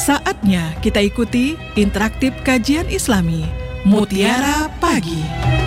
Saatnya kita ikuti interaktif kajian Islami Mutiara Pagi.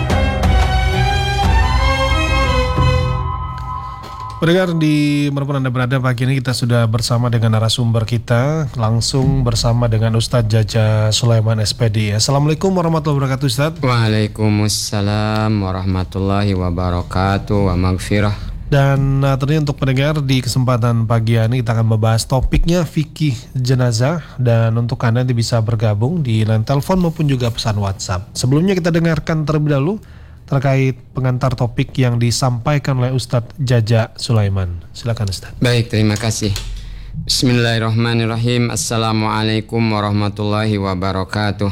Pendengar di manapun Anda berada, pagi ini kita sudah bersama dengan narasumber kita, langsung bersama dengan Ustadz Jaja Sulaiman SPD. Assalamualaikum warahmatullahi wabarakatuh, Ustadz. Waalaikumsalam warahmatullahi wabarakatuh wa maghfirah. Dan tentunya untuk pendengar di kesempatan pagi ini kita akan membahas topiknya fikih jenazah, dan untuk Anda nanti bisa bergabung di line telepon maupun juga pesan WhatsApp. Sebelumnya kita dengarkan terlebih dahulu terkait pengantar topik yang disampaikan oleh Ustadz Jaja Sulaiman. Silakan Ustadz. Baik, terima kasih. Bismillahirrahmanirrahim. Assalamualaikum warahmatullahi wabarakatuh.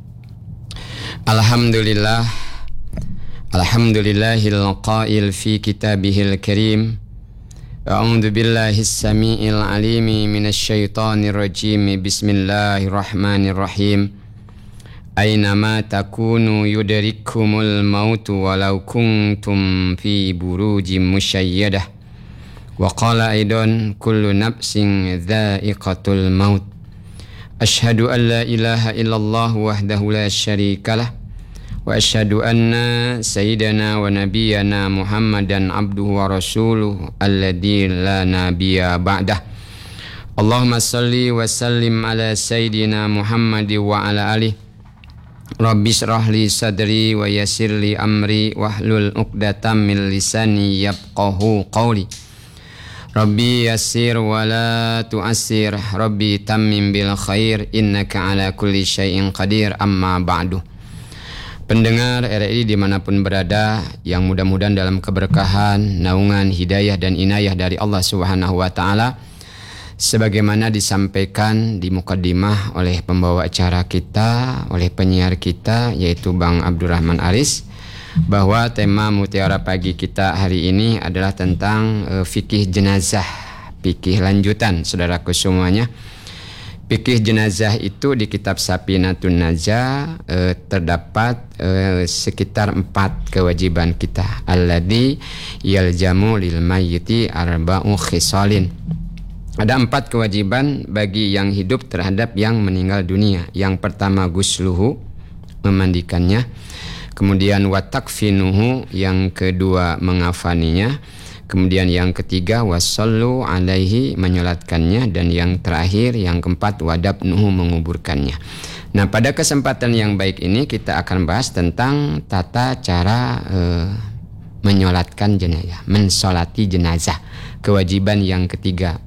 Alhamdulillahil qail fi kitabihil karim. A'udzu billahis samiil alimi minasy syaithanir rajim. Bismillahirrahmanirrahim. Aynama takunu yudrikumul mautu walau kuntum fi burujim musyayyadah. Wa qala aidan kullu nafsin dha'iqatul maut. Asyhadu an la ilaha illallah wahdahu la syarikalah. Wa asyhadu anna sayyidana wa nabiyyana Muhammadan abduhu wa rasuluhu alladzi la nabiyya ba'dah. Allahumma salli wa sallim ala sayyidina Muhammad wa ala alihi. Rabbi shrah li sadri wa yassir li amri wahlul 'uqdatam min lisani yafqahu qawli. Rabbi yassir wa la tu'assir, Rabbi tammim bil khair, innaka ala kulli syai'in qadir, amma ba'du. Pendengar RRI dimanapun berada, yang mudah-mudahan dalam keberkahan, naungan, hidayah dan inayah dari Allah Subhanahu wa Ta'ala, sebagaimana disampaikan di mukaddimah oleh pembawa acara kita, oleh penyiar kita, yaitu Bang Abdurrahman Aris, bahwa tema Mutiara Pagi kita hari ini adalah tentang fikih jenazah, fikih lanjutan, saudaraku semuanya. Fikih jenazah itu di kitab Safinatun Najah terdapat sekitar 4 kewajiban kita. Alladzi yaljamu lil mayyiti arba'u khisalin. Ada 4 kewajiban bagi yang hidup terhadap yang meninggal dunia. Yang pertama gusluhu, memandikannya. Kemudian watakfinuhu, yang kedua mengafaninya. Kemudian yang ketiga wasallu alaihi, menyolatkannya. Dan yang terakhir, yang keempat wadabnuhu, menguburkannya. Nah, pada kesempatan yang baik ini kita akan bahas tentang tata cara menyolatkan jenazah, mensolati jenazah. Kewajiban yang ketiga,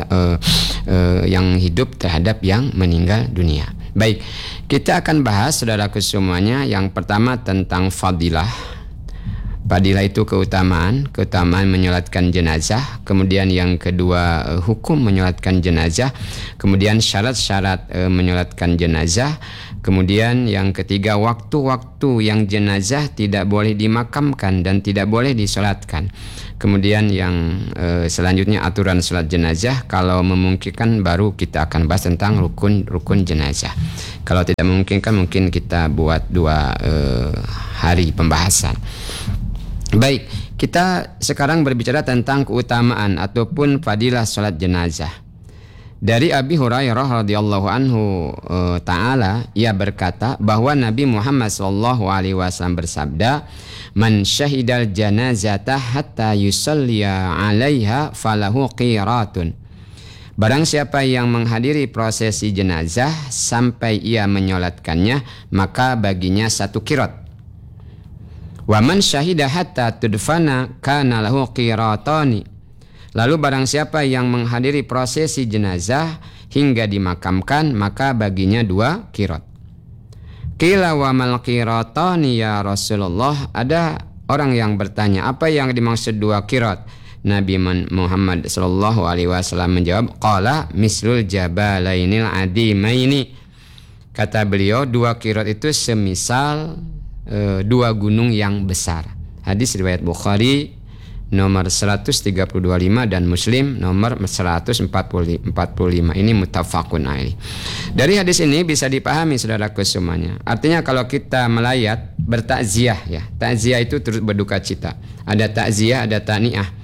yang hidup terhadap yang meninggal dunia. Baik, kita akan bahas saudaraku semuanya. Yang pertama tentang fadilah. Fadilah itu keutamaan menyolatkan jenazah. Kemudian yang kedua hukum menyolatkan jenazah. Kemudian syarat-syarat menyolatkan jenazah. Kemudian yang ketiga waktu-waktu yang jenazah tidak boleh dimakamkan dan tidak boleh disolatkan. Kemudian yang selanjutnya aturan sholat jenazah. Kalau memungkinkan baru kita akan bahas tentang rukun jenazah. Kalau tidak memungkinkan mungkin kita buat 2 hari pembahasan. Baik, kita sekarang berbicara tentang keutamaan ataupun fadilah sholat jenazah. Dari Abi Hurairah radhiyallahu anhu ta'ala, ia berkata bahwa Nabi Muhammad sallallahu alaihi wasallam bersabda, "Man syahidal janazata hatta yusalliya 'alaiha falahu qiratun." Barang siapa yang menghadiri prosesi jenazah sampai ia menyolatkannya, maka baginya 1 qirat. Wa man syahida hatta tudfana kana lahu qiratani. Lalu barang siapa yang menghadiri prosesi jenazah hingga dimakamkan, maka baginya 2 qirat. Qila wa mal qiratani ya Rasulullah. Ada orang yang bertanya, apa yang dimaksud 2 qirat? Nabi Muhammad sallallahu alaihi wasallam menjawab, qala mislul jabalainil adimaini. Kata beliau, 2 qirat itu semisal 2 gunung yang besar. Hadis riwayat Bukhari nomor 132.5 dan Muslim nomor 145. Ini muttafaqun alaih. Dari hadis ini bisa dipahami saudaraku semuanya. Artinya kalau kita melayat bertakziah, ya. Takziah itu turut berduka cita. Ada takziah, ada ta'niah.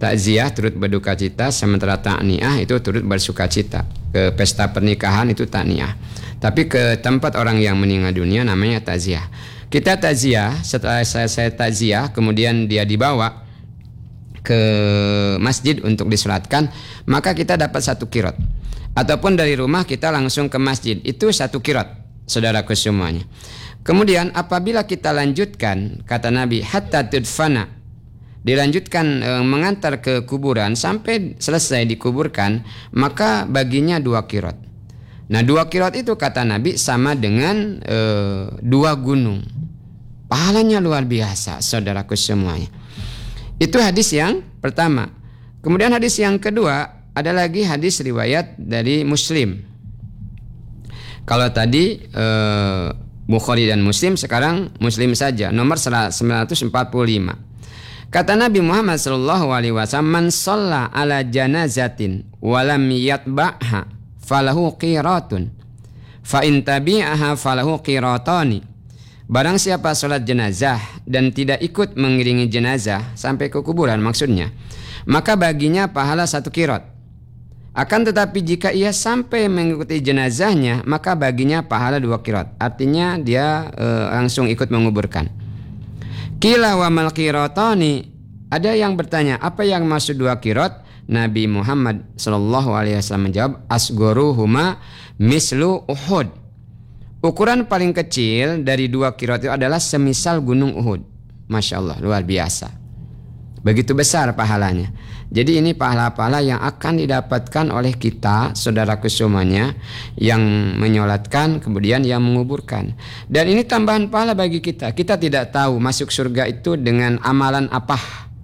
Takziah turut berduka cita, sementara ta'niah itu turut bersuka cita. Ke pesta pernikahan itu ta'niah. Tapi ke tempat orang yang meninggal dunia namanya takziah. Kita takziah, setelah selesai takziah kemudian dia dibawa ke masjid untuk disolatkan, maka kita dapat 1 qiraat. Ataupun dari rumah kita langsung ke masjid, itu 1 qiraat, saudaraku semuanya. Kemudian apabila kita lanjutkan, kata Nabi, hatta tudfana, dilanjutkan mengantar ke kuburan sampai selesai dikuburkan, maka baginya 2 qiraat. Nah 2 qiraat itu kata Nabi sama dengan 2 gunung. Pahalanya luar biasa, saudaraku semuanya. Itu hadis yang pertama. Kemudian hadis yang kedua, ada lagi hadis riwayat dari Muslim. Kalau tadi Bukhari dan Muslim, sekarang Muslim saja, nomor 945. Kata Nabi Muhammad SAW, man shalla ala janazatin walam yatba'ha falahu qiratun, fa in tabi'aha falahu qiratani. Barang siapa sholat jenazah dan tidak ikut mengiringi jenazah sampai ke kuburan maksudnya, maka baginya pahala 1 qiraat. Akan tetapi jika ia sampai mengikuti jenazahnya, maka baginya pahala 2 qiraat. Artinya dia langsung ikut menguburkan. Qila wa mal qiratani. Ada yang bertanya, apa yang maksud 2 qiraat? Nabi Muhammad SAW menjawab, asgoruhuma mislu Uhud. Ukuran paling kecil dari 2 qiraat itu adalah semisal gunung Uhud. Masya Allah, luar biasa. Begitu besar pahalanya. Jadi ini pahala-pahala yang akan didapatkan oleh kita, saudaraku semuanya, yang menyolatkan kemudian yang menguburkan. Dan ini tambahan pahala bagi kita. Kita tidak tahu masuk surga itu dengan amalan apa.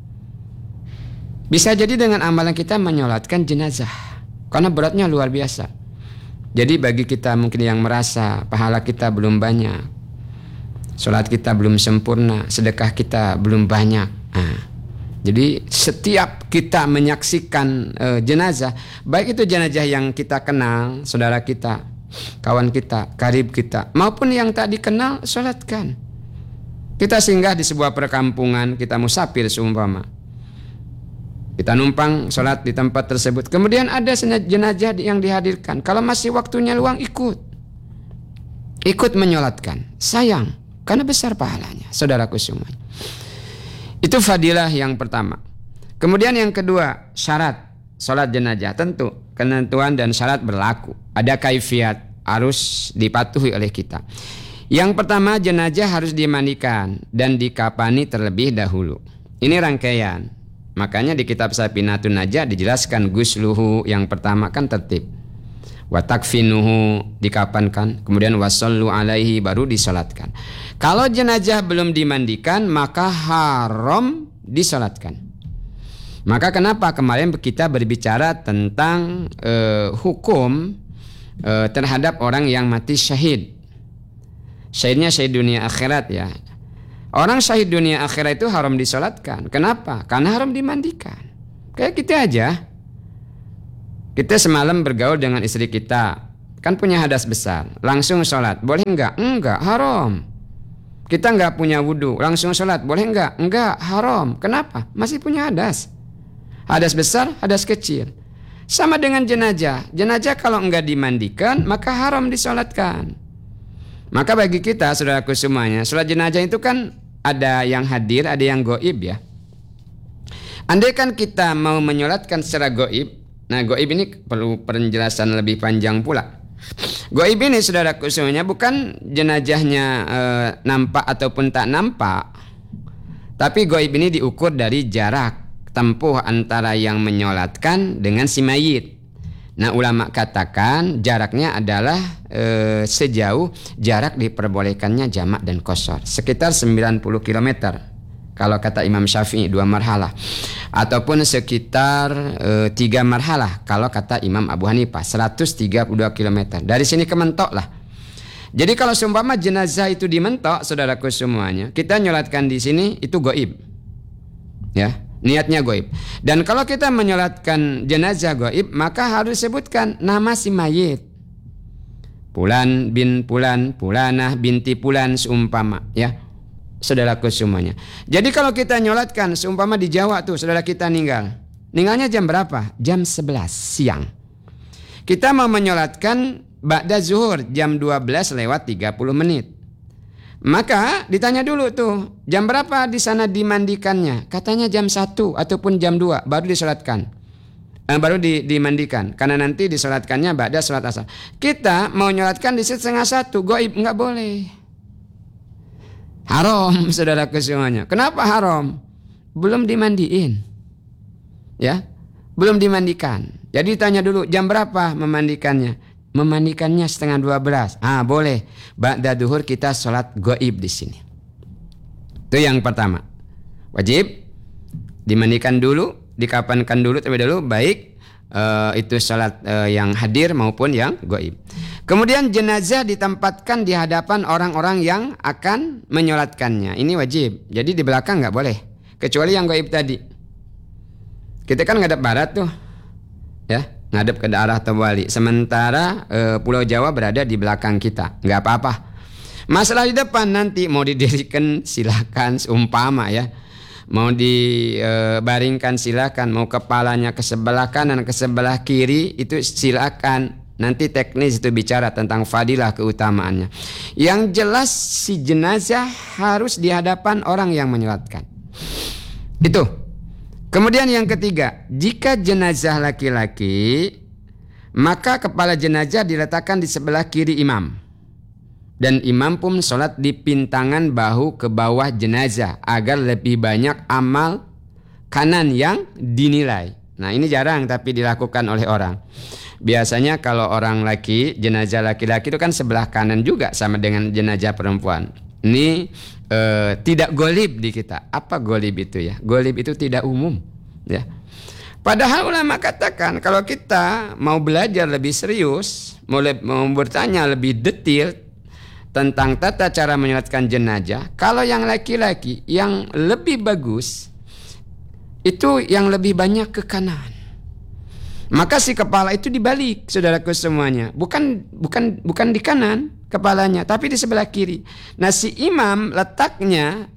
Bisa jadi dengan amalan kita menyolatkan jenazah, karena beratnya luar biasa. Jadi bagi kita mungkin yang merasa pahala kita belum banyak, sholat kita belum sempurna, sedekah kita belum banyak. Jadi setiap kita menyaksikan jenazah, baik itu jenazah yang kita kenal, saudara kita, kawan kita, karib kita, maupun yang tak dikenal, sholatkan. Kita singgah di sebuah perkampungan, kita musafir seumpama, kita numpang sholat di tempat tersebut. Kemudian ada jenazah yang dihadirkan. Kalau masih waktunya luang, ikut menyolatkan. Sayang, karena besar pahalanya, saudaraku semua. Itu fadilah yang pertama. Kemudian yang kedua, syarat sholat jenazah. Tentu ketentuan dan syarat berlaku. Ada kaifiat, harus dipatuhi oleh kita. Yang pertama, jenazah harus dimandikan dan dikafani terlebih dahulu. Ini rangkaian. Makanya di kitab Safinatun Najah dijelaskan gusluhu, yang pertama kan tertib. Wa takfinuhu, dikafankan, kemudian wasallu alaihi, baru disolatkan. Kalau jenazah belum dimandikan, maka haram disolatkan. Maka kenapa kemarin kita berbicara tentang hukum terhadap orang yang mati syahid. Syahidnya syahid dunia akhirat ya. Orang syahid dunia akhirat itu haram disolatkan. Kenapa? Karena haram dimandikan. Kayak kita aja. Kita semalam bergaul dengan istri kita, kan punya hadas besar, langsung sholat, boleh enggak? Enggak, haram. Kita enggak punya wudu, langsung sholat, boleh enggak? Enggak, haram. Kenapa? Masih punya hadas. Hadas besar, hadas kecil. Sama dengan jenazah. Jenazah kalau enggak dimandikan, maka haram disolatkan. Maka bagi kita, saudaraku semuanya, sholat jenazah itu kan ada yang hadir, ada yang goib ya. Andai kan kita mau menyolatkan secara goib, nah goib ini perlu penjelasan lebih panjang pula. Goib ini, saudaraku semuanya, bukan jenazahnya nampak ataupun tak nampak, tapi goib ini diukur dari jarak tempuh antara yang menyolatkan dengan si mayit. Nah ulama katakan jaraknya adalah sejauh jarak diperbolehkannya jamak dan qashar, sekitar 90 km kalau kata Imam Syafi'i 2 marhalah, ataupun sekitar 3 marhalah kalau kata Imam Abu Hanifah 132 km. Dari sini ke mentok lah. Jadi kalau seumpama jenazah itu di mentok, saudaraku semuanya, kita nyolatkan di sini itu goib ya, niatnya goib. Dan kalau kita menyolatkan jenazah goib, maka harus sebutkan nama si mayit, Pulan bin Pulan, Pulanah binti Pulan seumpama ya, saudaraku semuanya. Jadi kalau kita nyolatkan seumpama di Jawa tuh, saudara kita meninggal, Meninggalnya jam berapa? Jam 11 siang. Kita mau menyolatkan ba'da zuhur jam 12 lewat 30 menit. Maka ditanya dulu tuh, jam berapa di sana dimandikannya? Katanya jam 1 ataupun jam 2 baru disolatkan. Baru dimandikan. Karena nanti disolatkannya ba'da sholat asar. Kita mau nyolatkan di setengah 1, goib, nggak boleh. Haram, saudaraku semuanya. Kenapa haram? Belum dimandiin. Ya, belum dimandikan. Jadi tanya dulu jam berapa memandikannya? Memandikannya setengah 12. Boleh. Ba'da duhur kita sholat goib di sini. Itu yang pertama. Wajib dimandikan dulu, dikapankan dulu terlebih dahulu, baik itu sholat yang hadir maupun yang goib. Kemudian jenazah ditempatkan di hadapan orang-orang yang akan menyolatkannya. Ini wajib. Jadi di belakang nggak boleh, kecuali yang goib tadi. Kita kan ngadep barat tuh, ya, ngadep ke arah Tawali. Sementara Pulau Jawa berada di belakang kita, nggak apa-apa. Masalah di depan nanti mau didirikan silakan, seumpama ya, mau dibaringkan silakan, mau kepalanya ke sebelah kanan, ke sebelah kiri itu silakan. Nanti teknis itu bicara tentang fadilah keutamaannya. Yang jelas si jenazah harus di hadapan orang yang menyolatkan. Itu. Kemudian yang ketiga, jika jenazah laki-laki, maka kepala jenazah diletakkan di sebelah kiri imam. Dan imam pun sholat di pintangan bahu ke bawah jenazah agar lebih banyak amal kanan yang dinilai. Nah ini jarang tapi dilakukan oleh orang. Biasanya kalau orang laki, jenazah laki-laki itu kan sebelah kanan juga sama dengan jenazah perempuan. Ini tidak golib di kita. Apa golib itu ya? Golib itu tidak umum ya. Padahal ulama katakan kalau kita mau belajar lebih serius, mau bertanya lebih detail tentang tata cara menyolatkan jenazah, kalau yang laki-laki yang lebih bagus itu yang lebih banyak ke kanan. Maka si kepala itu dibalik, saudaraku semuanya. Bukan di kanan kepalanya, tapi di sebelah kiri. Nah si imam letaknya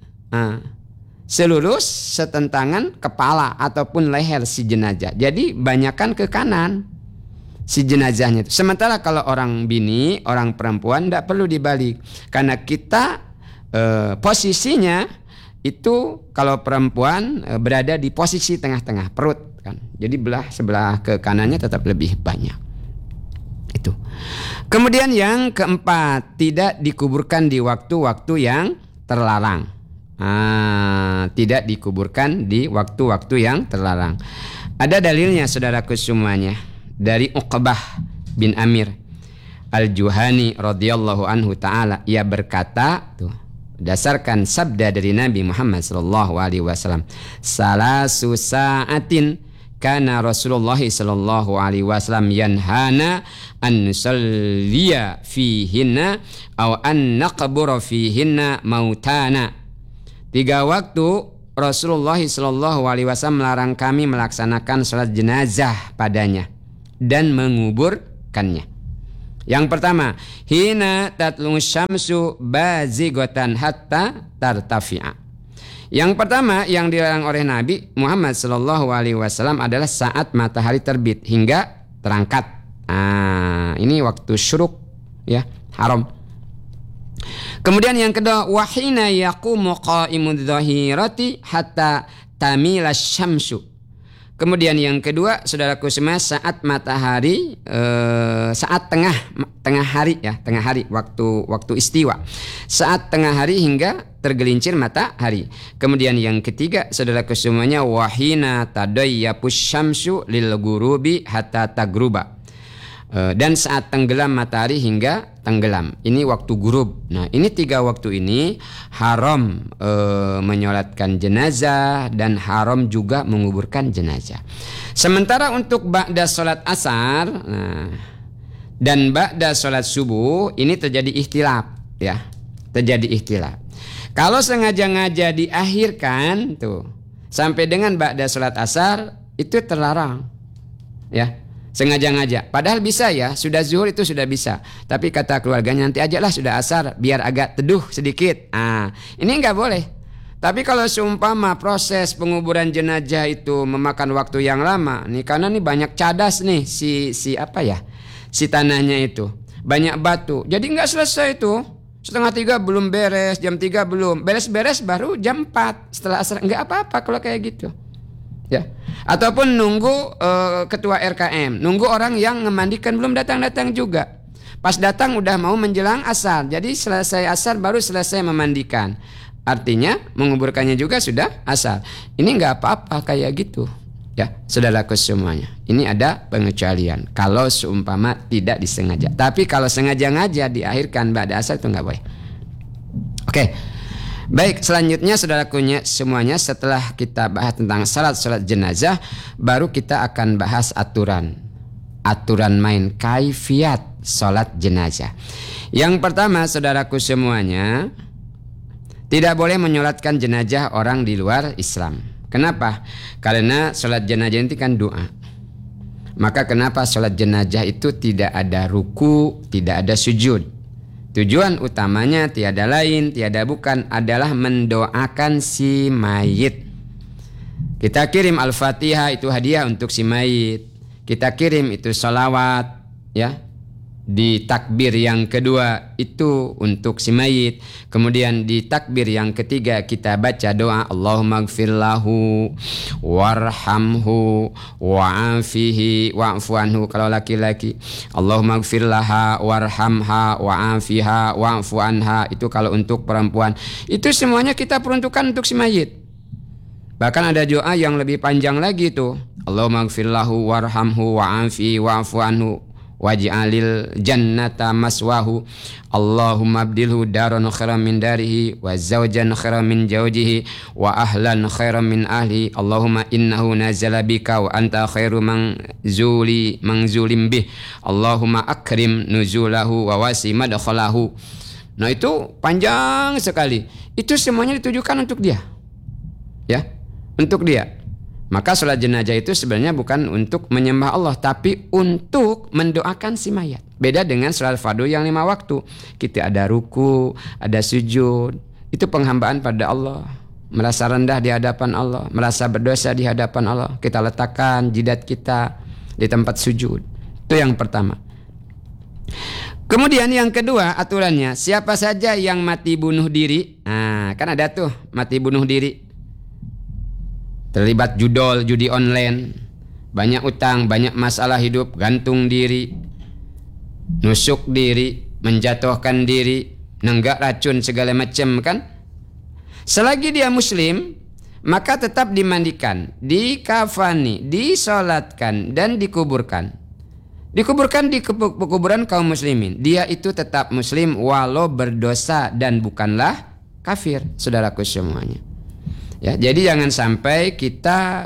selurus setentangan kepala ataupun leher si jenazah. Jadi banyakkan ke kanan si jenazahnya itu. Sementara kalau orang bini, orang perempuan tidak perlu dibalik. Karena kita posisinya itu kalau perempuan berada di posisi tengah-tengah perut kan. Jadi sebelah ke kanannya tetap lebih banyak. Itu. Kemudian yang keempat, tidak dikuburkan di waktu-waktu yang terlarang. Tidak dikuburkan di waktu-waktu yang terlarang. Ada dalilnya saudaraku semuanya dari Uqbah bin Amir Al-Juhani radhiyallahu anhu taala, ia berkata tuh, berdasarkan sabda dari Nabi Muhammad sallallahu alaihi wasallam, salasu sa'atin kana Rasulullah sallallahu alaihi wasallam yanhana an nusalliya fihinna aw an naqbura fihinna mautana. 3 waktu Rasulullah sallallahu alaihi wasallam melarang kami melaksanakan salat jenazah padanya dan menguburkannya. Yang pertama, hina tatlu syamsu bazighatan hatta tartafi'a. Yang pertama yang dilarang oleh Nabi Muhammad sallallahu alaihi wasallam adalah saat matahari terbit hingga terangkat. Ini waktu syuruk ya, haram. Kemudian yang kedua, wahina yaqumu qa'imudz dhahirati hatta tamila syamsu. Kemudian yang kedua, saudaraku semua, saat matahari saat tengah hari ya, tengah hari waktu istiwa. Saat tengah hari hingga tergelincir matahari. Kemudian yang ketiga, saudaraku semuanya, wahina tadayyapus syamsu lil ghurubi hatta tagruba. Dan saat tenggelam matahari hingga tenggelam. Ini waktu gurub. Nah, ini 3 waktu ini haram menyolatkan jenazah dan haram juga menguburkan jenazah. Sementara untuk ba'da salat asar dan ba'da salat subuh ini terjadi ikhtilaf ya. Terjadi ikhtilaf. Kalau sengaja-ngaja diakhirkan tuh sampai dengan ba'da salat asar itu terlarang. Ya. Sengaja-ngaja. Padahal bisa ya, sudah zuhur itu sudah bisa. Tapi kata keluarganya nanti aja lah sudah asar biar agak teduh sedikit. Ini enggak boleh. Tapi kalau seumpama proses penguburan jenazah itu memakan waktu yang lama, nih karena nih banyak cadas nih si tanahnya itu, banyak batu, jadi nggak selesai itu. 2:30 belum beres, jam 3 belum beres baru jam 4 setelah asar, nggak apa-apa kalau kayak gitu. Ya. Ataupun nunggu ketua RKM, nunggu orang yang memandikan belum datang-datang juga. Pas datang udah mau menjelang asar, jadi selesai asar baru selesai memandikan. Artinya menguburkannya juga sudah asar. Ini nggak apa-apa kayak gitu. Ya, saudaraku semuanya. Ini ada pengecualian. Kalau seumpama tidak disengaja. Tapi kalau sengaja-ngaja diakhirkan ba'da asar itu nggak boleh. Oke. Baik, selanjutnya saudaraku semuanya, setelah kita bahas tentang salat jenazah, baru kita akan bahas aturan main kaifiat salat jenazah. Yang pertama saudaraku semuanya, tidak boleh menyolatkan jenazah orang di luar Islam. Kenapa? Karena sholat jenazah itu kan doa. Maka kenapa sholat jenazah itu tidak ada ruku, tidak ada sujud? Tujuan utamanya tiada lain, tiada bukan adalah mendoakan si mayit. Kita kirim Al-Fatihah itu hadiah untuk si mayit. Kita kirim itu sholawat, ya. Di takbir yang kedua itu untuk si mayit. Kemudian di takbir yang ketiga kita baca doa Allahumma gfir lahu warhamhu wa'afihi wa'fu anhu kalau laki-laki. Allahumma gfir laha warhamha wa'afiha wa'fu anha itu kalau untuk perempuan. Itu semuanya kita peruntukkan untuk si mayit. Bahkan ada doa yang lebih panjang lagi itu. Allahumma gfir lahu warhamhu wa'afihi wa'fu anhu waj'alil jannata maswahu Allahumma abdilhu daran khairan min darihi wa zawjan khairan min zawjihi wa ahlan khairan min ahli Allahumma innahu nazala bika wa anta khairu mangzulim bih Allahumma akrim nuzulahu wa wasi madkhalahu. Nah itu panjang sekali. Itu semuanya ditujukan untuk dia. Ya, untuk dia. Maka sholat jenazah itu sebenarnya bukan untuk menyembah Allah, tapi untuk mendoakan si mayat. Beda dengan sholat fardu yang 5 waktu. Kita ada ruku, ada sujud. Itu penghambaan pada Allah. Merasa rendah di hadapan Allah, merasa berdosa di hadapan Allah. Kita letakkan jidat kita di tempat sujud. Itu yang pertama. Kemudian yang kedua aturannya, siapa saja yang mati bunuh diri. Nah, kan ada tuh mati bunuh diri. Terlibat judi online, banyak utang, banyak masalah hidup, gantung diri, nusuk diri, menjatuhkan diri, nenggak racun segala macam kan. Selagi dia muslim, maka tetap dimandikan, dikafani, disolatkan dan dikuburkan. Dikuburkan di kuburan kaum muslimin. Dia itu tetap muslim walau berdosa dan bukanlah kafir, saudaraku semuanya. Ya, jadi jangan sampai kita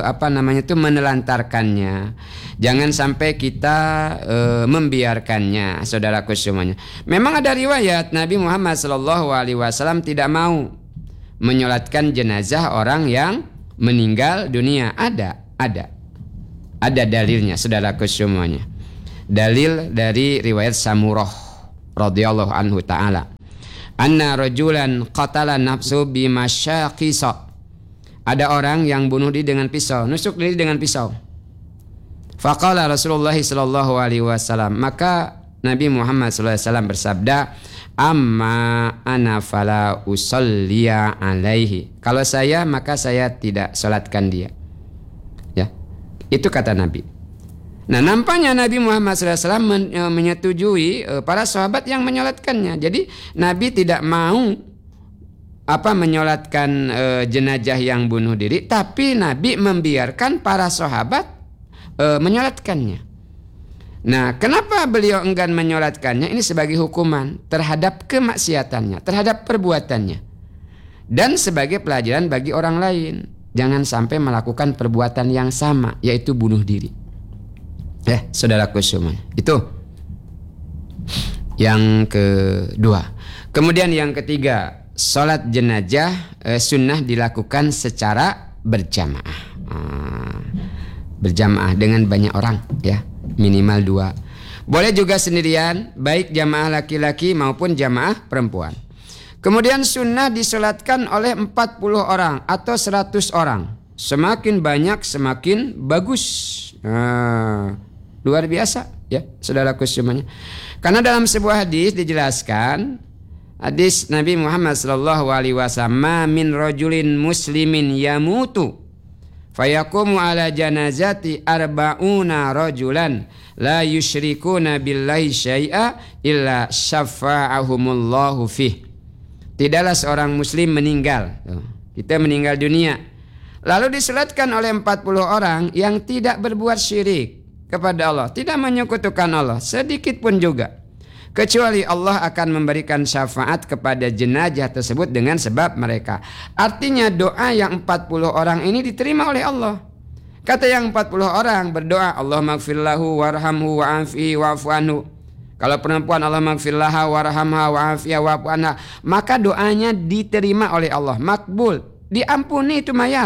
menelantarkannya. Jangan sampai kita membiarkannya, saudaraku semuanya. Memang ada riwayat Nabi Muhammad SAW tidak mau menyolatkan jenazah orang yang meninggal dunia. Ada dalilnya, saudaraku semuanya. Dalil dari riwayat Samurah radhiyallahu anhu ta'ala. Anna rajulan qatala nafsu bimasyaqisa. Ada orang yang bunuh diri dengan pisau, nusuk diri dengan pisau. Faqala Rasulullah sallallahu alaihi wasallam, maka Nabi Muhammad sallallahu alaihi wasallam bersabda, amma ana fala usalliya alaihi. Kalau saya maka saya tidak salatkan dia. Ya. Itu kata Nabi. Nah, nampaknya Nabi Muhammad SAW menyetujui para sahabat yang menyolatkannya. Jadi Nabi tidak mau menyolatkan jenazah yang bunuh diri, tapi Nabi membiarkan para sahabat menyolatkannya. Nah, kenapa beliau enggan menyolatkannya? Ini sebagai hukuman terhadap kemaksiatannya, terhadap perbuatannya, dan sebagai pelajaran bagi orang lain. Jangan sampai melakukan perbuatan yang sama, yaitu bunuh diri. Saudaraku semua, itu yang kedua. Kemudian yang ketiga, sholat jenazah sunnah dilakukan secara berjamaah. Berjamaah dengan banyak orang, ya, minimal 2. Boleh juga sendirian, baik jamaah laki-laki maupun jamaah perempuan. Kemudian sunnah disolatkan oleh 40 orang atau 100 orang. Semakin banyak semakin bagus. Luar biasa ya saudaraku semuanya. Karena dalam sebuah hadis dijelaskan, hadis Nabi Muhammad sallallahu alaihi wasallam, "Ma min rajulin muslimin yamutu fayaqumu ala janazati arba'una rajulan la yusyrikuna billahi syai'a illa syafa'ahumullahu fih." Tidaklah seorang muslim meninggal, kita meninggal dunia, lalu disolatkan oleh 40 orang yang tidak berbuat syirik kepada Allah, tidak menyekutukan Allah sedikit pun juga, kecuali Allah akan memberikan syafaat kepada jenazah tersebut dengan sebab mereka. Artinya doa yang 40 orang ini diterima oleh Allah. Kata yang 40 orang berdoa, Allahumma gfirlahu warhamhu wa'afihi wa'fu anhu. Kalau perempuan, Allah maghfirlaha warhamha wa'afiha wa'fu anha, maka doanya diterima oleh Allah, makbul, diampuni itu mayat.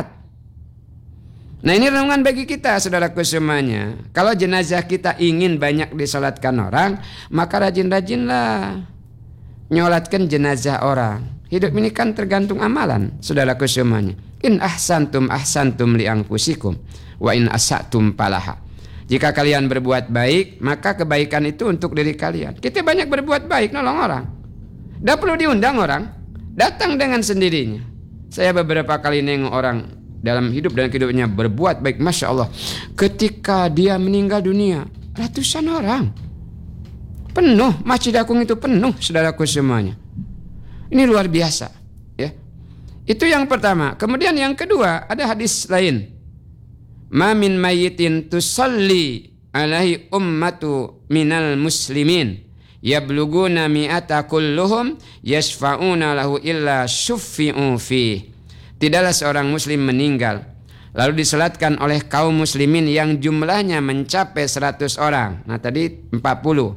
Nah, ini renungan bagi kita saudaraku semuanya. Kalau jenazah kita ingin banyak disolatkan orang, maka rajin-rajinlah nyolatkan jenazah orang. Hidup ini kan tergantung amalan saudaraku semuanya. In ahsantum ahsantum li anfusikum wa in asatum falaha. Jika kalian berbuat baik, maka kebaikan itu untuk diri kalian. Kita banyak berbuat baik, nolong orang. Tidak perlu diundang orang, datang dengan sendirinya. Saya beberapa kali nengok orang dalam hidup dan hidupnya berbuat baik, Masya Allah. Ketika dia meninggal dunia, ratusan orang. Penuh, Masjid Agung itu penuh, saudaraku semuanya. Ini luar biasa. Ya. Itu yang pertama. Kemudian yang kedua, ada hadis lain. Ma min mayyitin tusalli alaihi ummatu minal muslimin yabluguna mi'ata kulluhum yashfa'una lahu illa syuffi'u fi. Tidaklah seorang muslim meninggal lalu disalatkan oleh kaum muslimin yang jumlahnya mencapai 100 orang. Nah tadi 40.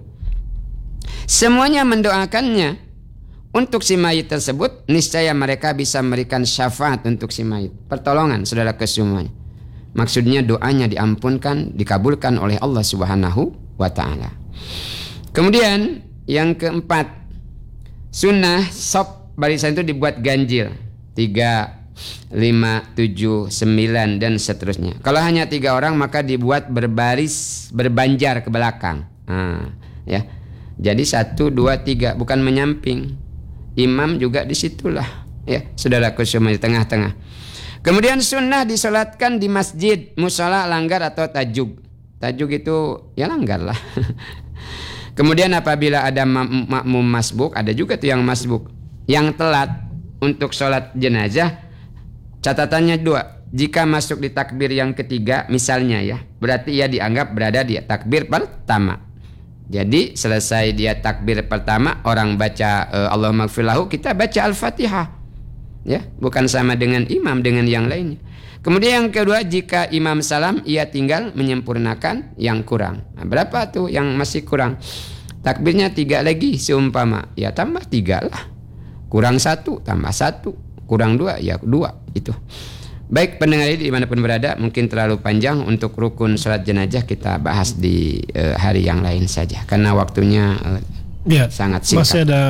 Semuanya mendoakannya untuk si mayit tersebut, niscaya mereka bisa memberikan syafaat untuk si mayit. Pertolongan saudara kesemuanya. Maksudnya doanya diampunkan, dikabulkan oleh Allah Subhanahu wa ta'ala. Kemudian yang keempat, sunnah sop barisan itu dibuat ganjil 3, 5, 7, 9 dan seterusnya. Kalau hanya 3 orang maka dibuat berbaris, berbanjar ke belakang. Ya. Jadi 1, 2, 3 bukan menyamping. Imam juga disitulah. Ya, saudaraku semua di tengah-tengah. Kemudian sunnah disolatkan di masjid, musola, langgar atau tajuk. Tajuk itu ya langgar lah. Kemudian apabila ada makmum masbuk, ada juga tuh yang masbuk, yang telat untuk sholat jenazah, catatannya 2. Jika masuk di takbir yang ketiga misalnya ya, berarti ia dianggap berada di takbir pertama. Jadi selesai dia takbir pertama, orang baca Allahumma gfirlahu, kita baca Al-Fatihah. Ya, bukan sama dengan imam dengan yang lainnya. Kemudian yang kedua, jika imam salam, ia tinggal menyempurnakan yang kurang. Nah, berapa tuh yang masih kurang? Takbirnya 3 lagi seumpama, ya tambah 3 lah. Kurang 1 tambah 1, kurang 2 ya 2 itu. Baik pendengar ini dimanapun berada, mungkin terlalu panjang untuk rukun sholat jenazah, kita bahas di hari yang lain saja karena waktunya ya, sangat singkat. Masih ada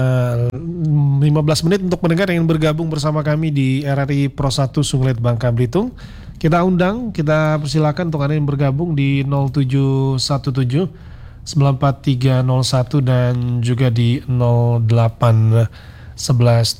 15 menit untuk pendengar yang ingin bergabung bersama kami di RRI Pro 1 Sunglet Bangka Belitung. Kita undang, kita persilakan untuk Anda yang bergabung di 0717 94301 dan juga di 08 11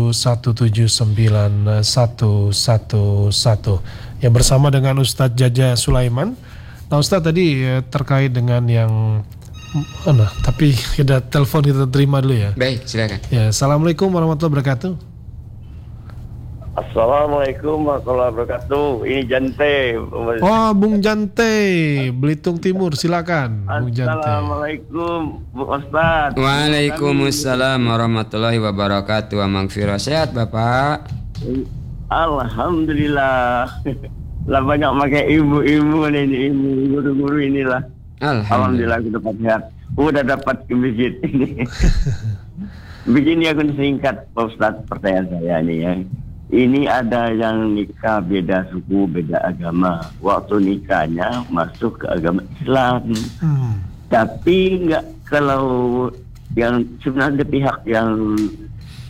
7179111 yang bersama dengan Ustadz Jaja Sulaiman. Nah Ustadz tadi terkait dengan yang tapi kita telepon kita terima dulu ya. Baik, silakan. Ya, assalamualaikum warahmatullahi wabarakatuh. Assalamualaikum warahmatullahi wabarakatuh. Ini Jante. Oh, Bung Jante, Belitung Timur, silakan. Bung Jante. Assalamualaikum, Bu Ustaz. Waalaikumsalam warahmatullahi wabarakatuh. Amangfirah, sehat Bapak? Alhamdulillah. Lah banyak pakai ibu-ibu ini, guru-guru inilah. Alhamdulillah kita dapat sehat. Udah dapat visit ini. Begini aku singkat Pak Ustaz, pertanyaan saya nih ya. Ini ada yang nikah beda suku, beda agama. Waktu nikahnya masuk ke agama Islam. Tapi enggak, kalau yang sebenarnya pihak yang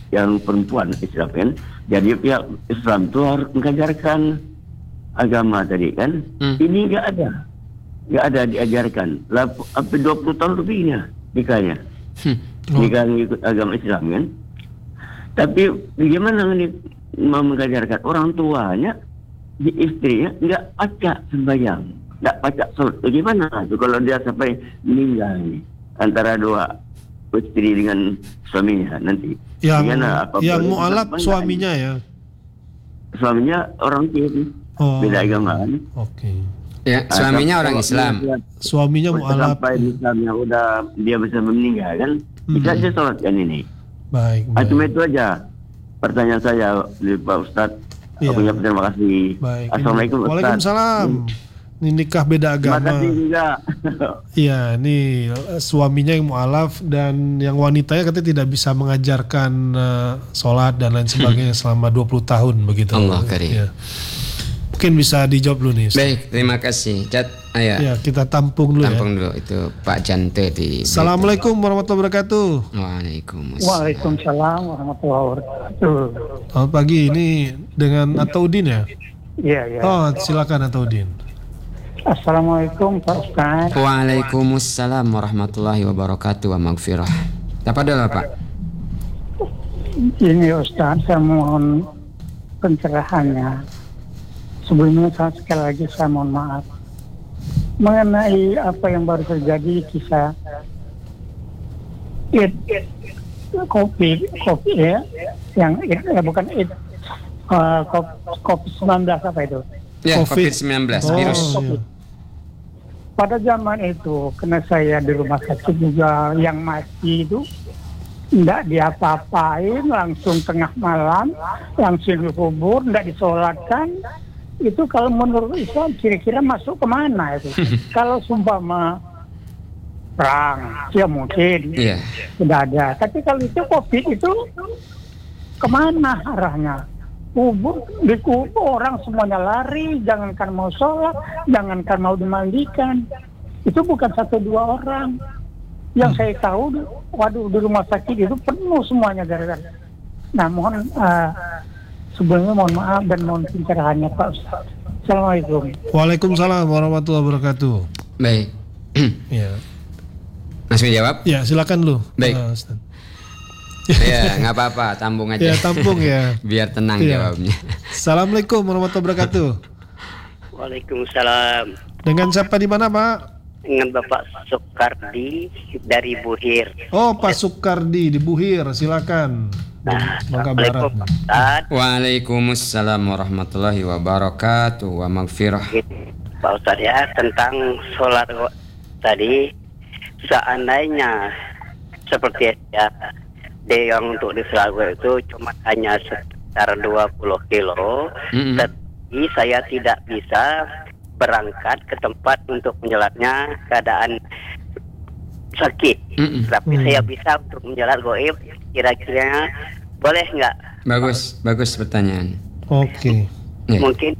yang perempuan Islam kan. Jadi pihak Islam itu harus mengajarkan agama tadi kan. Ini nggak ada diajarkan. Sampai 20 tahun lebihnya nikahnya. Nikah ikut agama Islam kan. Tapi bagaimana ini mau mengajarkan orang tuanya di istrinya nggak pacak sembahyang, nggak pacak sholat. Bagaimana tuh kalau dia sampai meninggal nih antara dua istri dengan suaminya nanti? Yang mu'alaf suaminya ya? Suaminya orang kiri, beda agama kan? Oke. Ya, suaminya orang Islam. Suaminya mu'alaf. Sampai Islamnya udah dia bisa meninggal kan? Bisa aja sholat kan ini? Baik. Cuma itu aja pertanyaan saya Pak Ustadz. Iya. Aku terima kasih. Baik. Assalamualaikum Ustaz. Waalaikumsalam. Ini nikah beda agama. Terima kasih juga. Iya, ini suaminya yang mu'alaf dan yang wanitanya katanya tidak bisa mengajarkan sholat dan lain sebagainya selama 20 tahun begitu. Allah karim. Ya. Mungkin bisa dijawab dulu nih. Ustaz. Baik, terima kasih. Ya, kita tampung dulu dulu itu Pak Jante di Assalamualaikum warahmatullahi wabarakatuh. Waalaikumsalam warahmatullahi wabarakatuh. Selamat pagi, ini dengan Ataudin ya? Iya. Oh, silakan Ataudin. Assalamualaikum Pak Ustaz. Waalaikumsalam warahmatullahi wabarakatuh wa maghfirah. Apa dulu Pak? Ini Ustaz, saya mohon pencerahannya. Sebelumnya sekali lagi saya mohon maaf mengenai apa yang baru terjadi kisah COVID ya, yang bukan COVID-19 apa itu? Ya, COVID-19 virus. Pada zaman itu, karena saya di rumah sakit juga yang mati itu tidak diapa-apain, langsung tengah malam, langsung dikubur, tidak disolatkan. Itu kalau menurut Islam kira-kira masuk kemana itu? Kalau sumpama perang, ya mungkin tidak ada. Tapi kalau itu COVID itu kemana arahnya? Dikubur orang semuanya lari, jangankan mau sholat, jangankan mau dimandikan. Itu bukan 1-2 orang. Yang saya tahu, di rumah sakit itu penuh semuanya gara-gara. Nah, mohon sebelumnya mohon maaf dan mohon pencerahannya Pak Ustaz. Assalamualaikum. Waalaikumsalam warahmatullahi wabarakatuh. Baik. Ya. Masih jawab? Ya, silakan lu. Baik. Ustaz. Ya, nggak apa-apa, tampung aja. Ya, tampung ya. Biar tenang jawabnya. Assalamualaikum warahmatullahi wabarakatuh. Waalaikumsalam. Dengan siapa di mana, Pak? Dengan Bapak Sukardi dari Buhir. Oh, Pak Sukardi di Buhir, silakan. Bangka Barat. Waalaikumsalam warahmatullahi wabarakatuh wa maghfirah. Pak Ustaz ya, tentang sholat tadi, seandainya seperti ya, yang untuk di Selangor itu cuma hanya sekitar 20 kilo, tapi saya tidak bisa berangkat ke tempat untuk menyolatnya keadaan sakit. Tapi saya bisa untuk menyolat goib, kira-kira boleh nggak? Bagus pertanyaan. Oke. Mungkin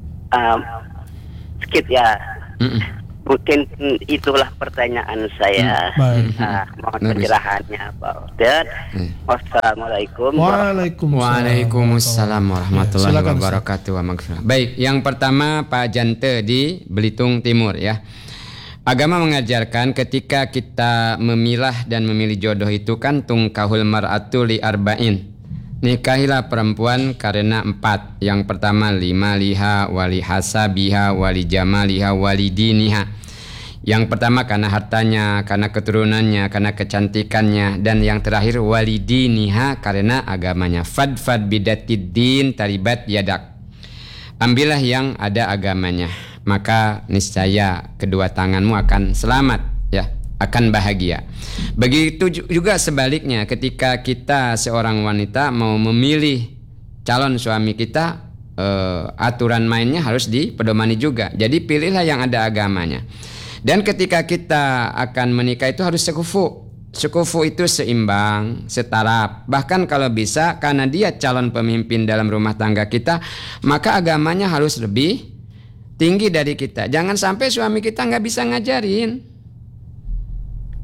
sedikit ya. Mungkin itulah pertanyaan saya. Mohon pencerahannya Pak Ustaz. Wassalamualaikum. Waalaikumsalam warahmatullahi wabarakatuh. Baik, yang pertama Pak Jante di Belitung Timur ya. Agama mengajarkan ketika kita memilah dan memilih jodoh itu kan tungkahul mar'atu li arba'in. Nikahilah perempuan karena 4. Yang pertama limaliha wali hasabiha wali jamaliha wali diniha. Yang pertama karena hartanya, karena keturunannya, karena kecantikannya, dan yang terakhir wali diniha karena agamanya. Fadfad bidatid din taribat yadak. Ambillah yang ada agamanya, maka niscaya kedua tanganmu akan selamat ya, akan bahagia. Begitu juga sebaliknya, ketika kita seorang wanita mau memilih calon suami kita, aturan mainnya harus dipedomani juga. Jadi pilihlah yang ada agamanya. Dan ketika kita akan menikah itu harus sekufu. Sekufu itu seimbang, setara. Bahkan kalau bisa, karena dia calon pemimpin dalam rumah tangga kita, maka agamanya harus lebih tinggi dari kita. Jangan sampai suami kita nggak bisa ngajarin.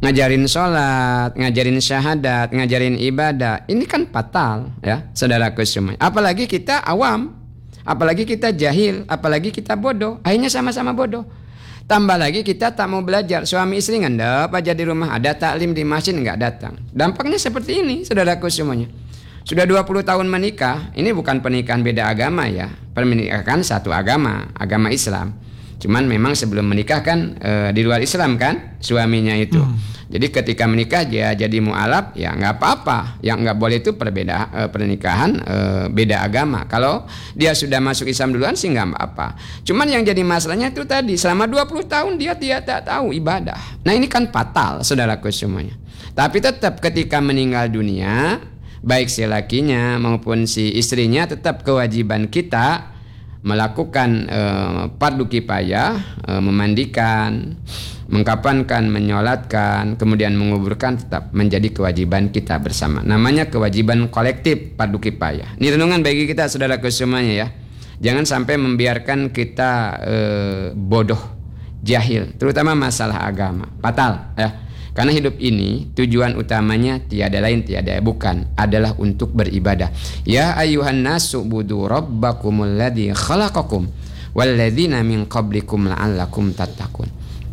ngajarin sholat, ngajarin syahadat, ngajarin ibadah. Ini kan fatal ya, saudaraku semua. Apalagi kita awam, apalagi kita jahil, apalagi kita bodoh. Akhirnya sama-sama bodoh. Tambah lagi kita tak mau belajar. Suami istri ngendap aja di rumah, ada taklim di masjid nggak datang. Dampaknya seperti ini, saudaraku semuanya. Sudah 20 tahun menikah, ini bukan pernikahan beda agama ya. Pernikahan satu agama, agama Islam. Cuman memang sebelum menikah kan di luar Islam kan suaminya itu. Jadi ketika menikah dia jadi mu'alaf ya nggak apa-apa. Yang nggak boleh itu pernikahan beda agama. Kalau dia sudah masuk Islam duluan sih nggak apa-apa. Cuman yang jadi masalahnya itu tadi selama 20 tahun dia tidak tahu ibadah. Nah ini kan fatal saudaraku semuanya. Tapi tetap ketika meninggal dunia baik si lakinya maupun si istrinya tetap kewajiban kita melakukan fardu kifayah, memandikan, mengkafankan, menyolatkan, kemudian menguburkan tetap menjadi kewajiban kita bersama. Namanya kewajiban kolektif fardu kifayah. Ini renungan bagi kita saudaraku semuanya ya. Jangan sampai membiarkan kita bodoh, jahil, terutama masalah agama. Fatal ya. Karena hidup ini tujuan utamanya tiada lain tiada bukan adalah untuk beribadah. Ya ayyuhan nasu budu rabbakumul ladzi khalaqakum walladzina min qablikum la'allakum tattaqun.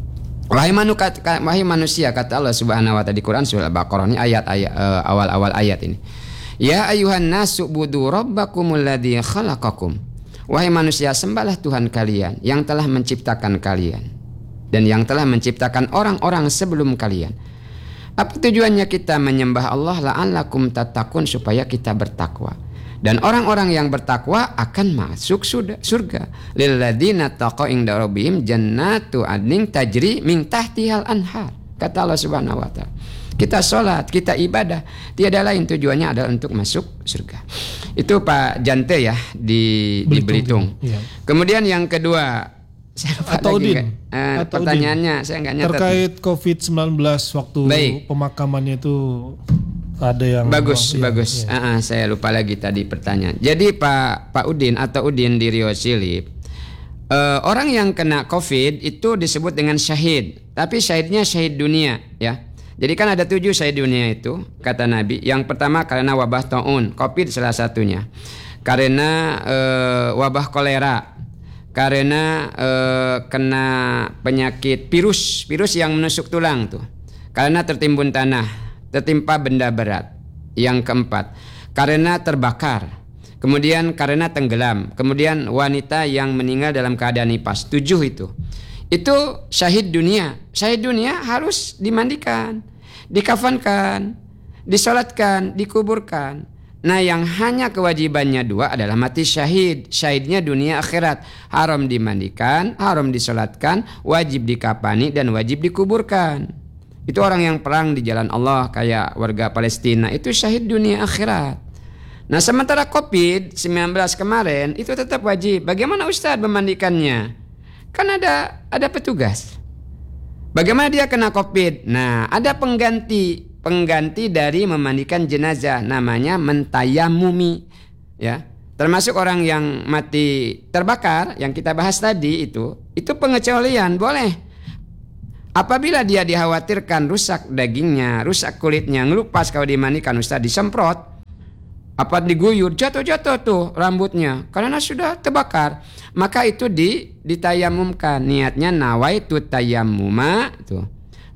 Wahai manusia kata Allah Subhanahu wa taala di Quran surah Al-Baqarah ini ayat-ayat awal-awal ayat ini. Ya ayyuhan nasu budu rabbakumul ladzi khalaqakum. Wahai manusia sembahlah Tuhan kalian yang telah menciptakan kalian dan yang telah menciptakan orang-orang sebelum kalian. Apa tujuannya kita menyembah Allah? La'allakum tattaqun, supaya kita bertakwa. Dan orang-orang yang bertakwa akan masuk surga. Lilladzina taqaw inda rabbihim jannatu adnin tajri min tahtihal anhar. Kata Allah Subhanahu wa taala. Kita sholat, kita ibadah, tiada lain tujuannya adalah untuk masuk surga. Itu Pak Jante ya di Belitung. Ya. Kemudian yang kedua, atau Udin, pertanyaannya saya nggak nyatet. Terkait COVID-19 waktu pemakamannya itu ada yang bagus. Ya. Saya lupa lagi tadi pertanyaan. Jadi Pak Udin atau Udin di Rio Silip, orang yang kena COVID itu disebut dengan syahid, tapi syahidnya syahid dunia ya. Jadi kan ada 7 syahid dunia itu kata Nabi. Yang pertama karena wabah taun, COVID salah satunya. Karena wabah kolera. Karena kena penyakit virus yang menusuk tulang tuh. Karena tertimbun tanah, tertimpa benda berat. Yang keempat, karena terbakar. Kemudian karena tenggelam. Kemudian wanita yang meninggal dalam keadaan nifas. 7 itu. Itu syahid dunia. Syahid dunia harus dimandikan, dikafankan, disolatkan, dikuburkan. Nah yang hanya kewajibannya 2 adalah mati syahid. Syahidnya dunia akhirat. Haram dimandikan, haram disolatkan, wajib dikafani dan wajib dikuburkan. Itu orang yang perang di jalan Allah kayak warga Palestina. Itu syahid dunia akhirat. Nah sementara COVID-19 kemarin itu tetap wajib. Bagaimana Ustadz memandikannya? Kan ada petugas. Bagaimana dia kena COVID? Nah ada pengganti dari memandikan jenazah, namanya mentayamumi ya. Termasuk orang yang mati terbakar yang kita bahas tadi itu pengecualian boleh. Apabila dia dikhawatirkan rusak dagingnya, rusak kulitnya, ngelupas kalau dimandikan Ustaz disemprot, apa diguyur, jatuh tuh rambutnya karena sudah terbakar, maka itu ditayamumkan. Niatnya nawaitu tayammuma tuh.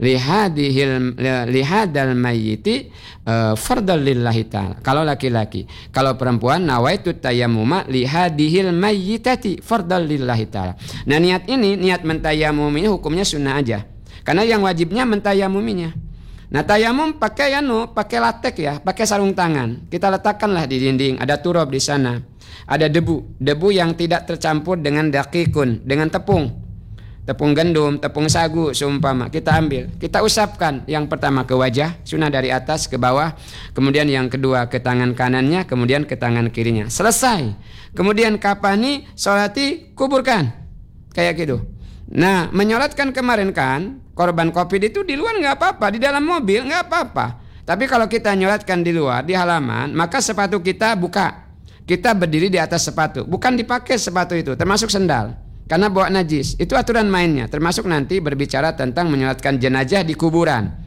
Lihadal mayyiti fardal lillahi ta'ala. Kalau laki-laki, kalau perempuan nawaitu tayammuma lihadihil mayyitati fardal lillahi ta'ala. Nah niat mentayamuminya hukumnya sunnah aja. Karena yang wajibnya mentayamuminya. Nah tayamum pakai latek ya, pakai sarung tangan. Kita letakkanlah di dinding, ada turab di sana. Ada debu yang tidak tercampur dengan dakikun, dengan tepung gandum, tepung sagu seumpama, kita ambil, kita usapkan yang pertama ke wajah, sunnah dari atas ke bawah, kemudian yang kedua ke tangan kanannya, kemudian ke tangan kirinya, selesai. Kemudian kapani, sholati, kuburkan, kayak gitu. Nah menyolatkan kemarin kan korban COVID itu di luar nggak apa-apa, di dalam mobil nggak apa-apa. Tapi kalau kita nyolatkan di luar, di halaman, maka sepatu kita buka, kita berdiri di atas sepatu, bukan dipakai sepatu itu, termasuk sendal. Karena bawa najis, itu aturan mainnya. Termasuk nanti berbicara tentang menyolatkan jenazah di kuburan.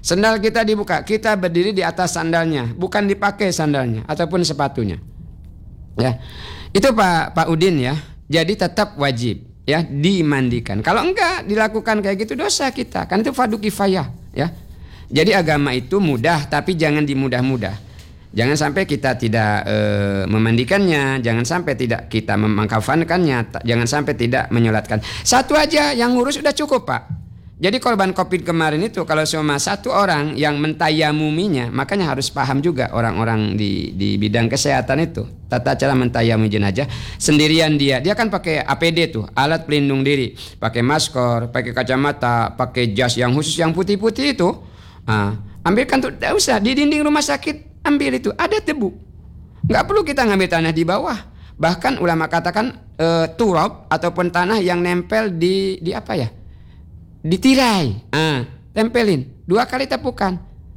Sandal kita dibuka, kita berdiri di atas sandalnya, bukan dipakai sandalnya ataupun sepatunya. Ya. Itu Pak Udin ya. Jadi tetap wajib ya dimandikan. Kalau enggak dilakukan kayak gitu dosa kita. Kan itu fardu kifayah ya. Jadi agama itu mudah tapi jangan dimudah-mudah. Jangan sampai kita tidak memandikannya, jangan sampai tidak kita mengkafankannya, jangan sampai tidak menyolatkan. Satu aja yang ngurus sudah cukup, Pak. Jadi korban COVID kemarin itu kalau cuma satu orang yang mentayamuminya, makanya harus paham juga orang-orang di bidang kesehatan itu tata cara mentayamumi jenazah. Sendirian dia kan pakai APD tuh, alat pelindung diri, pakai masker, pakai kacamata, pakai jas yang khusus yang putih-putih itu. Ambilkan tuh, tidak usah di dinding rumah sakit. Ambil itu, ada debu, nggak perlu kita ngambil tanah di bawah. Bahkan ulama katakan turab ataupun tanah yang nempel di apa ya, di tirai, tempelin 2 kali tepukan,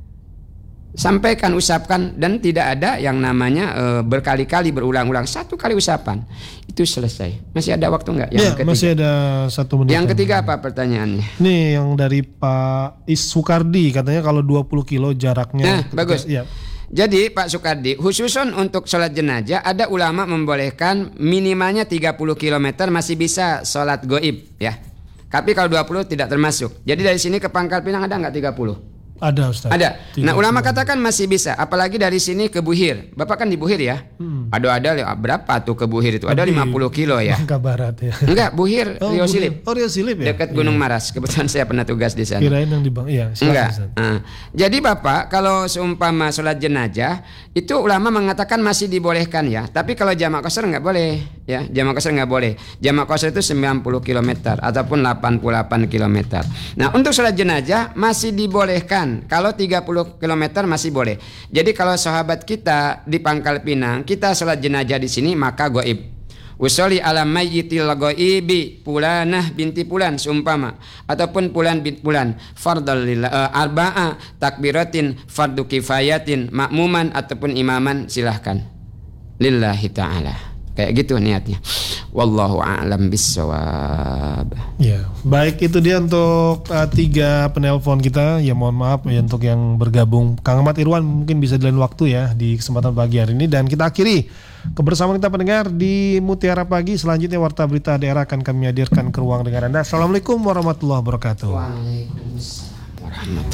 sampaikan, usapkan, dan tidak ada yang namanya berkali-kali berulang-ulang. 1 kali usapan itu selesai. Masih ada waktu nggak? Ya, masih ada 1 menit. Yang ketiga apa pertanyaannya? Nih yang dari Pak Sukardi, katanya kalau 20 kilo jaraknya. Bagus. Ya. Jadi Pak Sukardi, khususon untuk sholat jenazah ada ulama membolehkan minimalnya 30 km masih bisa sholat goib ya. Tapi kalau 20 tidak termasuk. Jadi dari sini ke Pangkal Pinang ada nggak 30? Ada Ustaz. Ada. Nah ulama katakan masih bisa. Apalagi dari sini ke Buhir. Bapak kan di Buhir ya. Ada berapa tuh ke Buhir itu? Ada 50 kilo ya. Bangka Barat ya. Enggak, Buhir, Rio Silip. Oh, Rio Silip ya. Dekat Gunung Maras. Kebetulan saya pernah tugas di sana. Kirain yang di Bang. Iya, enggak. Jadi Bapak kalau seumpama sholat jenazah itu ulama mengatakan masih dibolehkan ya. Tapi kalau jamak qasar enggak boleh ya. Jamak qasar enggak boleh. Jamak qasar itu 90 km ataupun 88 km. Nah, untuk sholat jenazah masih dibolehkan. Kalau 30 km masih boleh. Jadi kalau sahabat kita di Pangkal Pinang, kita sholat jenazah di sini maka goib. Usolli ala mayyitil goibi Pulanah binti Pulan seumpama ataupun Pulan bin Pulan fardal lillah arba'a takbiratin fardu kifayatin makmuman ataupun imaman silahkan. Lillahi ta'ala. Kayak gitu niatnya. Wallahu a'lam bissawab. Ya, baik itu dia untuk 3 penelpon kita. Ya mohon maaf ya untuk yang bergabung. Kang Ahmad Irwan mungkin bisa di lain waktu ya di kesempatan pagi hari ini, dan kita akhiri kebersamaan kita pendengar di Mutiara Pagi. Selanjutnya Warta Berita Daerah akan kami hadirkan ke ruang dengar Anda. Assalamualaikum warahmatullahi wabarakatuh. Waalaikumsalam warahmatullahi